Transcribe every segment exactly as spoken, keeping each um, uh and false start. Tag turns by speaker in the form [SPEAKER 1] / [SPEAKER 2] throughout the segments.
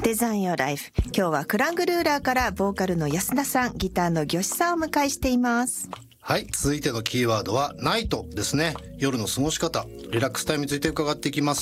[SPEAKER 1] デザインヨーライフ。今日はクラングルーラーからボーカルの安田さん、ギターの魚志さんをお迎えしています。
[SPEAKER 2] はい、続いてのキーワードはナイトですね。夜の過ごし方、リラックスタイムについて伺っていきます。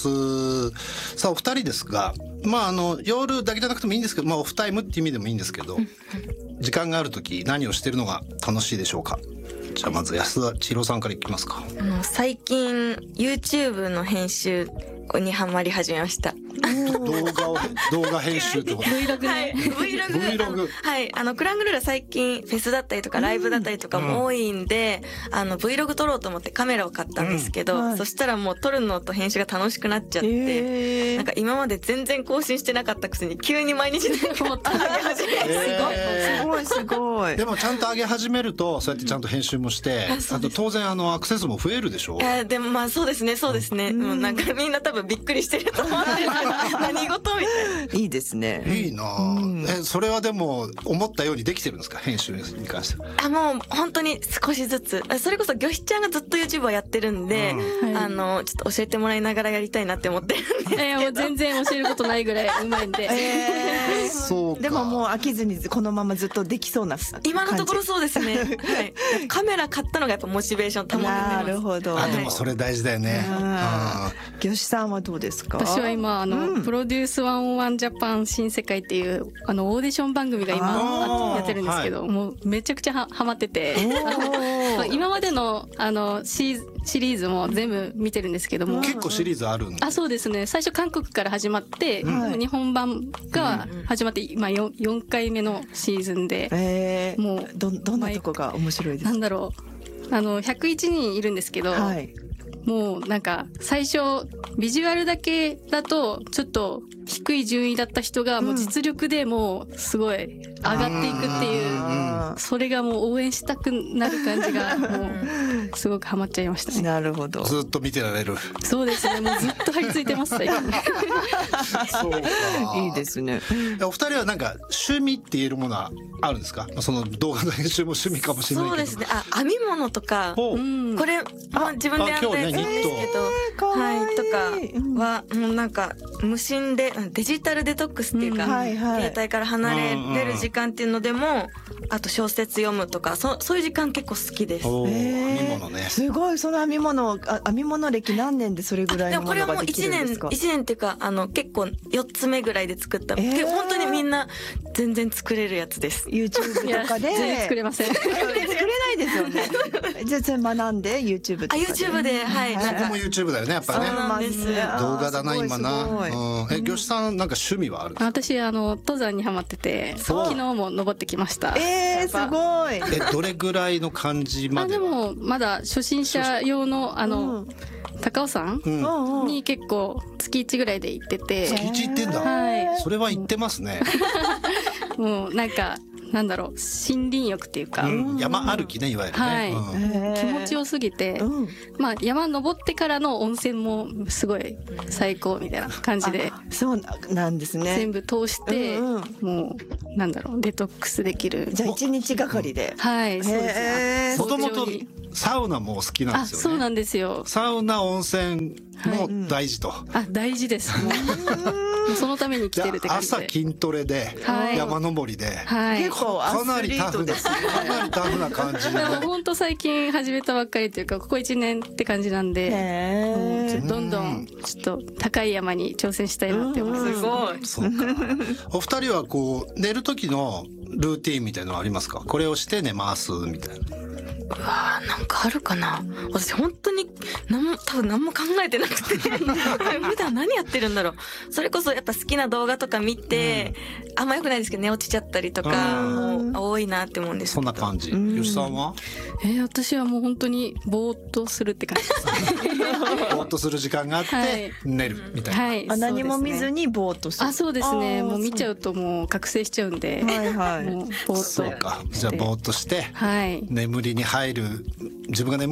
[SPEAKER 2] さあお二人ですが、まああの夜だけじゃなくてもいいんですけど、まあオフタイムっていう意味でもいいんですけど、時間があるとき何をしてるのが楽しいでしょうか。じゃあまず安田千尋さんからいきますか。
[SPEAKER 3] あの最近 YouTube の編集にハマり始めました。
[SPEAKER 2] 動画を動画編集ってこと
[SPEAKER 3] Vlog ね、はい、Vlog はい、あのクラングルーラ最近フェスだったりとかライブだったりとかも多いんで、うん、あの Vlog 撮ろうと思ってカメラを買ったんですけど、うんはい、そしたらもう撮るのと編集が楽しくなっちゃって、えー、なんか今まで全然更新してなかったくせに急に毎日なんかもっと上げ始めて、
[SPEAKER 1] えー、すごいすごい。
[SPEAKER 2] でもちゃんと上げ始めるとそうやってちゃんと編集もして、うん、あと当然あのアクセスも増えるでしょ。
[SPEAKER 3] いやでもまあそうですねそうですね、うん、もうなんかみんな多分びっくりしてると思うんですけど何事みたいな。
[SPEAKER 1] いいですね。
[SPEAKER 2] いいな、うん、えそれはでも思ったようにできてるんですか、編集に関しては。
[SPEAKER 3] あもう本当に少しずつ、それこそ魚七ちゃんがずっと YouTube をやってるんで、うん、あのちょっと教えてもらいながらやりたいなって思ってるんですけど、
[SPEAKER 4] えー、もう全然教えることないぐらいうまいんで、
[SPEAKER 1] えー、そうか。でももう飽きずにこのままずっとできそうな感じ。
[SPEAKER 3] 今のところそうですね、はい、カメラ買ったのがやっぱモチベーション保ってます。
[SPEAKER 1] なるほど。
[SPEAKER 2] あでもそれ大事だよね。
[SPEAKER 1] 魚七さんはどうですか。
[SPEAKER 4] 私は今あの、うん、プロデュースワンオンワンジャパン新世界っていうあのオーディション番組が今やってるんですけど、はい、もうめちゃくちゃはハマってて今までのあのシシリーズも全部見てるんですけども、
[SPEAKER 2] 結構シリーズあるんで。
[SPEAKER 4] あそうですね、最初韓国から始まって、はい、日本版が始まって今 4, よんかいめのシーズンで、
[SPEAKER 1] えー、もう ど, どんなとこが面白いですか。
[SPEAKER 4] なんだろう、あのひゃくいちにんいるんですけど、はい、もうなんか最初ビジュアルだけだとちょっと低い順位だった人がもう実力でもうすごい上がっていくっていう、それがもう応援したくなる感じがもうすごくハマっちゃいましたね。
[SPEAKER 1] なるほど。
[SPEAKER 2] ずっと見てられる。
[SPEAKER 4] そうですね、もうずっと張り付いてます最近
[SPEAKER 2] そうか。
[SPEAKER 1] いいですね。
[SPEAKER 2] お二人はなんか趣味って言えるものはあるんですか。その動画の編集も趣味かもしれないけど。
[SPEAKER 3] そうですね、あ編み物とか、うん、これ、まあ、自分でやったやつなんですけど、はいとかはもうなんか無心でデジタルデトックスっていうか、うんはいはい、携帯から離れれる時間っていうのでも、あと小説読むとか そ, そういう時間結構好きです。
[SPEAKER 2] 編み物ね。
[SPEAKER 1] すごい。その編み物あ編み物歴何年でそれぐらいのものができるんですか。
[SPEAKER 3] でもこれはもういちねんいちねんっていうかあの結構よっつめぐらいで作った、えー、本当にみんな全然作れるやつです。
[SPEAKER 1] YouTube とかで
[SPEAKER 4] 全然作れません作れ
[SPEAKER 1] ないですよねじゃあそれ学んで YouTube とかで。
[SPEAKER 3] あ YouTube で、はい、
[SPEAKER 2] そこも YouTube だよねやっぱね。
[SPEAKER 3] そうなんです。
[SPEAKER 2] 動画だな今な。うん、え魚七さんなんか趣味はあるんですか。
[SPEAKER 4] 私あの登山にハマってて昨日も登ってきました。
[SPEAKER 1] えー、すごい。
[SPEAKER 2] えどれぐらいの感じまでは。
[SPEAKER 4] あでもまだ初心者用のあの、うん、高尾山、うん、に結構月いちぐらいで行ってて。
[SPEAKER 2] 月いち行ってんだ。
[SPEAKER 4] はい。
[SPEAKER 2] それは行ってますね。
[SPEAKER 4] もうなんかなんだろう、森林浴っていうか、うん、
[SPEAKER 2] 山歩きねいわゆるね、
[SPEAKER 4] はい、うん、気持ちよすぎて、うん、まあ山登ってからの温泉もすごい最高みたいな感じで、
[SPEAKER 1] そうなんですね。
[SPEAKER 4] 全部通して、うんうん、もうなんだろうデトックスできる。
[SPEAKER 1] じゃあ一日がかりで。
[SPEAKER 4] はいそうですね。
[SPEAKER 2] もともとサウナも好きなんですよね。
[SPEAKER 4] あそうなんですよ。
[SPEAKER 2] サウナ温泉も大事と、はい、
[SPEAKER 4] あ大事ですもうそのために来てるって感じで。
[SPEAKER 2] 朝筋トレで、はい、山登りで、
[SPEAKER 4] はい、
[SPEAKER 1] 結構アスリートですね。
[SPEAKER 2] かなりタフな感じで、
[SPEAKER 4] ね、本当最近始めたばっかりというかここいちねんって感じなんで、へー、どんどんちょっと高い山に挑戦したいなって思います。
[SPEAKER 3] すごい。
[SPEAKER 2] そうか。お二人はこう寝る時のルーティーンみたいなのありますか。これをして寝ますみたいな。
[SPEAKER 3] うわーなんかあるかな。私本当に何も多分何も考えてなくて普段何やってるんだろう。それこそやっぱ好きな動画とか見て、うん、あんま良くないですけど寝落ちちゃったりとか多いなって思うんですけど。
[SPEAKER 2] そんな感じ。吉さんは？
[SPEAKER 4] えー、私はもう本当にぼーっとするって感じです
[SPEAKER 2] ぼーっとする時間があって寝るみたいな、
[SPEAKER 4] はい、
[SPEAKER 1] あ何も見ずにぼーっとする。
[SPEAKER 4] あそうですね。もう見ちゃうともう覚醒しちゃうんで、はいはい、もうぼーっと。
[SPEAKER 2] そうか。じゃあぼーっとして、
[SPEAKER 4] はい、
[SPEAKER 2] 眠りに入る自分が眠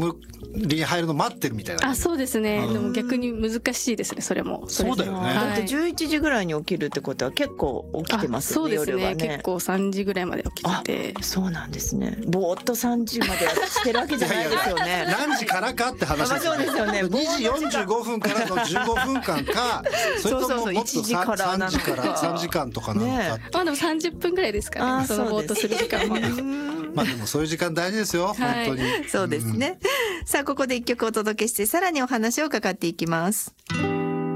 [SPEAKER 2] に入るの待ってるみたいな。
[SPEAKER 4] あ、そうですね、うん、でも逆に難しいですね、それも。
[SPEAKER 2] そうだよね、
[SPEAKER 1] だってじゅういちじぐらいに起きるってことは結構起きてますよね。
[SPEAKER 4] そうですね、
[SPEAKER 1] 夜はね、
[SPEAKER 4] 結構さんじぐらいまで起きてて。
[SPEAKER 1] そうなんですね。ぼーっとさんじまでしてるわけじゃないですよね。
[SPEAKER 2] いやいや何時からかって話ですよね。
[SPEAKER 1] そうですよね。
[SPEAKER 2] にじよんじゅうごふんからのじゅうごふんかんか、それとももっとさんじからさんじかんとかなのか、ね、
[SPEAKER 4] まあでもさんじゅっぷんぐらいですかね、そのぼーっとする時間は。
[SPEAKER 2] まあでもそういう時間大事ですよ、はい、本当に。
[SPEAKER 1] そうですね、うん、さあここで一曲お届けしてさらにお話を伺っていきます。